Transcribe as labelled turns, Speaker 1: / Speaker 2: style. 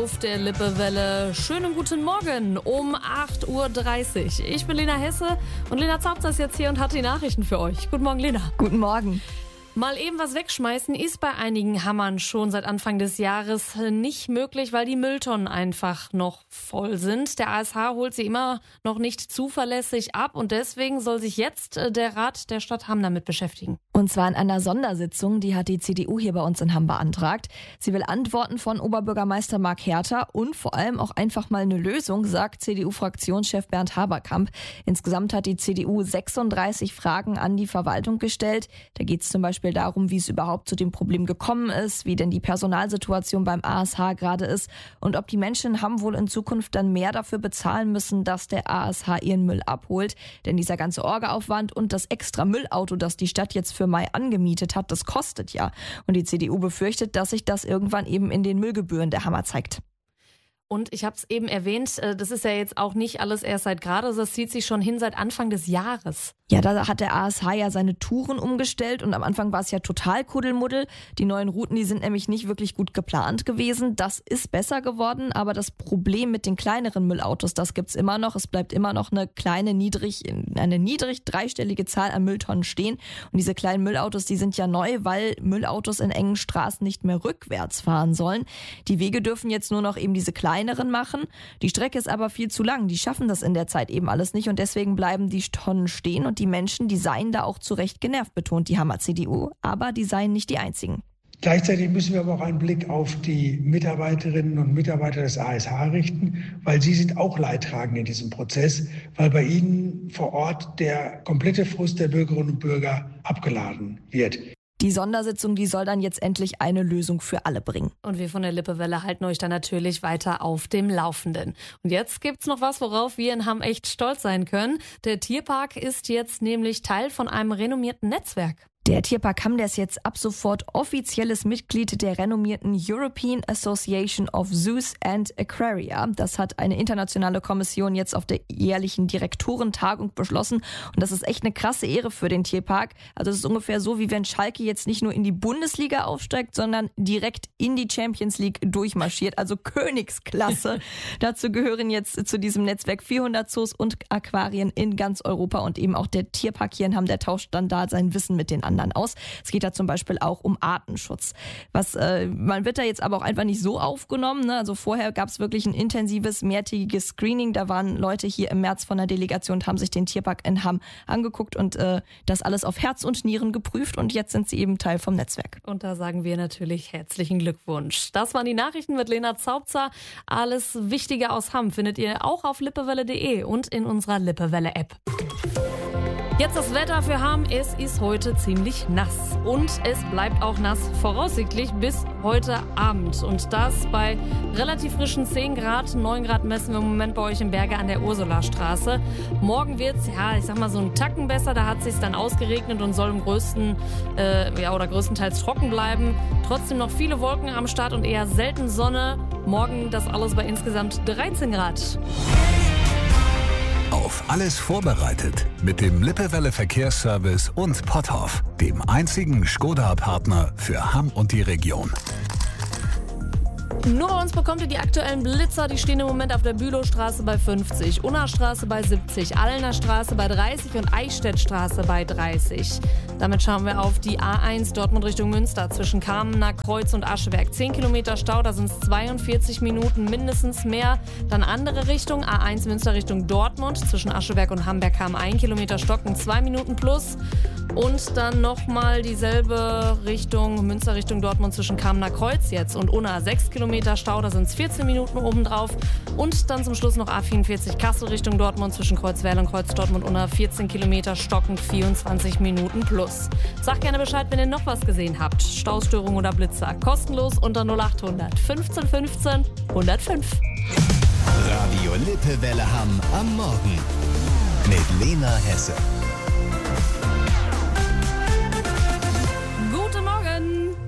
Speaker 1: auf der Lippewelle. Schönen guten Morgen um 8.30 Uhr. Ich bin Lena Hesse und Lena Zaubzer ist jetzt hier und hat die Nachrichten für euch. Guten Morgen, Lena.
Speaker 2: Guten Morgen.
Speaker 1: Mal eben was wegschmeißen ist bei einigen Hammern schon seit Anfang des Jahres nicht möglich, weil die Mülltonnen einfach noch voll sind. Der ASH holt sie immer noch nicht zuverlässig ab und deswegen soll sich jetzt der Rat der Stadt Hamm damit beschäftigen.
Speaker 2: Und zwar in einer Sondersitzung, die hat die CDU hier bei uns in Hamm beantragt. Sie will Antworten von Oberbürgermeister Marc Herter und vor allem auch einfach mal eine Lösung, sagt CDU-Fraktionschef Bernd Haberkamp. Insgesamt hat die CDU 36 Fragen an die Verwaltung gestellt. Da geht es zum Beispiel darum, wie es überhaupt zu dem Problem gekommen ist, wie denn die Personalsituation beim ASH gerade ist und ob die Menschen in Hamm wohl in Zukunft dann mehr dafür bezahlen müssen, dass der ASH ihren Müll abholt. Denn dieser ganze Orga-Aufwand und das extra Müllauto, das die Stadt jetzt für Mai angemietet hat, das kostet ja. Und die CDU befürchtet, dass sich das irgendwann eben in den Müllgebühren der Hammer zeigt.
Speaker 1: Und ich habe es eben erwähnt, das ist ja jetzt auch nicht alles erst seit gerade, das zieht sich schon hin seit Anfang des Jahres.
Speaker 2: Ja, da hat der ASH ja seine Touren umgestellt und am Anfang war es ja total Kuddelmuddel. Die neuen Routen, die sind nämlich nicht wirklich gut geplant gewesen. Das ist besser geworden, aber das Problem mit den kleineren Müllautos, das gibt's immer noch. Es bleibt immer noch eine niedrig dreistellige Zahl an Mülltonnen stehen. Und diese kleinen Müllautos, die sind ja neu, weil Müllautos in engen Straßen nicht mehr rückwärts fahren sollen. Die Wege dürfen jetzt nur noch eben diese kleineren machen. Die Strecke ist aber viel zu lang. Die schaffen das in der Zeit eben alles nicht und deswegen bleiben die Tonnen stehen und die Menschen, die seien da auch zu Recht genervt, betont die Hammer CDU, aber die seien nicht die einzigen.
Speaker 3: Gleichzeitig müssen wir aber auch einen Blick auf die Mitarbeiterinnen und Mitarbeiter des ASH richten, weil sie sind auch leidtragend in diesem Prozess, weil bei ihnen vor Ort der komplette Frust der Bürgerinnen und Bürger abgeladen wird.
Speaker 2: Die Sondersitzung, die soll dann jetzt endlich eine Lösung für alle bringen.
Speaker 1: Und wir von der Lippewelle halten euch dann natürlich weiter auf dem Laufenden. Und jetzt gibt's noch was, worauf wir in Hamm echt stolz sein können. Der Tierpark ist jetzt nämlich Teil von einem renommierten Netzwerk.
Speaker 2: Der Tierpark Hamm, der ist jetzt ab sofort offizielles Mitglied der renommierten European Association of Zoos and Aquaria. Das hat eine internationale Kommission jetzt auf der jährlichen Direktorentagung beschlossen. Und das ist echt eine krasse Ehre für den Tierpark. Also es ist ungefähr so, wie wenn Schalke jetzt nicht nur in die Bundesliga aufsteigt, sondern direkt in die Champions League durchmarschiert. Also Königsklasse. Dazu gehören jetzt zu diesem Netzwerk 400 Zoos und Aquarien in ganz Europa. Und eben auch der Tierpark hier in Hamm, der tauscht dann da sein Wissen mit den anderen aus. Es geht da zum Beispiel auch um Artenschutz. Man wird da jetzt aber auch einfach nicht so aufgenommen. Ne? Also vorher gab es wirklich ein intensives, mehrtägiges Screening. Da waren Leute hier im März von der Delegation und haben sich den Tierpark in Hamm angeguckt und das alles auf Herz und Nieren geprüft und jetzt sind sie eben Teil vom Netzwerk.
Speaker 1: Und da sagen wir natürlich herzlichen Glückwunsch. Das waren die Nachrichten mit Lena Zaubzer. Alles Wichtige aus Hamm findet ihr auch auf lippewelle.de und in unserer Lippewelle-App. Jetzt das Wetter für Hamm. Es ist heute ziemlich nass und es bleibt auch nass voraussichtlich bis heute Abend. Und das bei relativ frischen 10 Grad. 9 Grad messen wir im Moment bei euch in Berge an der Ursulastraße. Morgen wird's, so einen Tacken besser. Da hat es sich dann ausgeregnet und soll im größtenteils trocken bleiben. Trotzdem noch viele Wolken am Start und eher selten Sonne. Morgen das alles bei insgesamt 13 Grad.
Speaker 4: Auf alles vorbereitet mit dem Lippewelle Verkehrsservice und Potthoff, dem einzigen Skoda-Partner für Hamm und die Region.
Speaker 1: Nur bei uns bekommt ihr die aktuellen Blitzer. Die stehen im Moment auf der Bülowstraße bei 50, Unnerstraße bei 70, Allner Straße bei 30 und Eichstättstraße bei 30. Damit schauen wir auf die A1 Dortmund Richtung Münster zwischen Kamener Kreuz und Ascheberg. 10 Kilometer Stau, da sind es 42 Minuten mindestens mehr. Dann andere Richtung, A1 Münster Richtung Dortmund zwischen Ascheberg und Hamberg haben 1 Kilometer Stocken, 2 Minuten plus. Und dann nochmal dieselbe Richtung, Münster Richtung Dortmund zwischen Kamener Kreuz jetzt und Unna 6 Kilometer Stau, da sind es 14 Minuten obendrauf. Und dann zum Schluss noch A44 Kassel Richtung Dortmund zwischen Kreuzwerl und Kreuz Dortmund Unna 14 Kilometer stockend 24 Minuten plus. Sagt gerne Bescheid, wenn ihr noch was gesehen habt. Staustörung oder Blitzer. Kostenlos unter 0800 15 15 105.
Speaker 5: Radio Lippewelle Hamm am Morgen mit Lena Hesse.